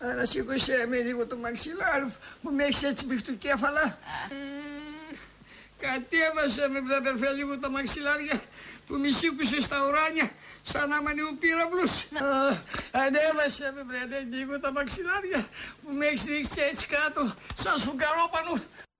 Ανασήκωσέ με λίγο το μαξιλάρι που με έχεις έτσι μπιχτουκέφαλα. Κατέβασε με βρε αδερφέ λίγο τα μαξιλάρια που μη σήκωσε στα ουράνια σαν να μανιού πύραυλους. Ανέβασε με βρε λίγο τα μαξιλάρια που με έχεις ρίξει έτσι κάτω σαν σφουγγαρόπανο.